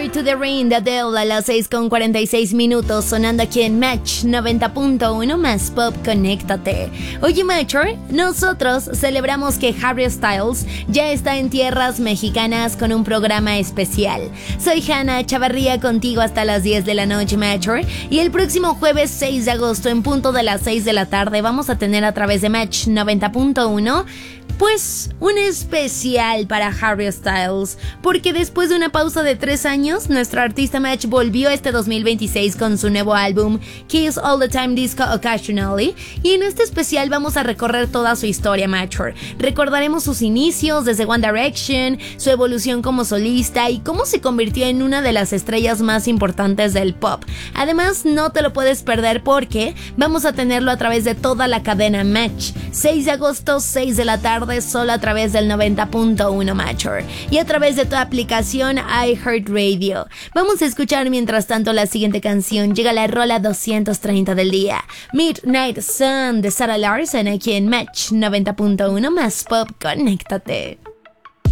Closer to the Ring de Adele a las 6:46 sonando aquí en Match 90.1 más Pop, conéctate. Oye, Matcher, nosotros celebramos que Harry Styles ya está en tierras mexicanas con un programa especial. Soy Hanna Chavarría contigo hasta las 10 de la noche, Matcher, y el próximo jueves 6 de agosto en punto de las 6 de la tarde vamos a tener a través de Match 90.1 pues un especial para Harry Styles, porque después de una pausa de 3 años, nuestro artista Match volvió este 2026 con su nuevo álbum Kiss All the Time Disco Occasionally, y en este especial vamos a recorrer toda su historia, Matcher. Recordaremos sus inicios desde One Direction, su evolución como solista y cómo se convirtió en una de las estrellas más importantes del pop. Además, no te lo puedes perder porque vamos a tenerlo a través de toda la cadena Match. 6 de agosto, 6 de la tarde, solo a través del 90.1 Matcher y a través de tu aplicación iHeartRadio. Vamos a escuchar mientras tanto la siguiente canción. Llega la rola 230 del día, Midnight Sun de Sarah Larson, aquí en Match 90.1 más Pop, conéctate.